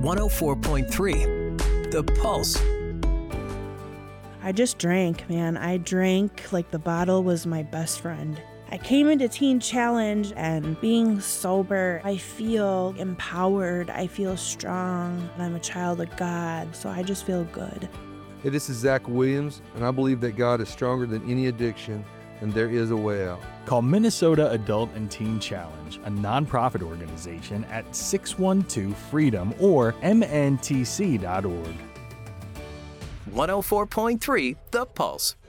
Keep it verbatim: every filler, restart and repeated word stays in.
one oh four point three, The Pulse. I just drank, man. I drank like the bottle was my best friend. I came into Teen Challenge and being sober, I feel empowered. I feel strong. And I'm a child of God, so I just feel good. Hey, this is Zach Williams, and I believe that God is stronger than any addiction, and there is a way out. Call Minnesota Adult and Teen Challenge, a nonprofit organization, at six one two freedom or M N T C dot org. one oh four point three, The Pulse.